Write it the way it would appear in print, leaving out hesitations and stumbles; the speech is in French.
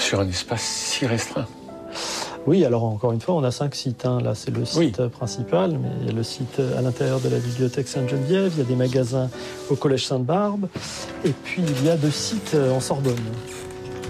sur un espace si restreint. Oui, alors encore une fois, on a 5 sites. Là, c'est le site principal, mais il y a le site à l'intérieur de la bibliothèque Sainte-Geneviève, il y a des magasins au Collège Sainte-Barbe, et puis il y a 2 sites en Sorbonne.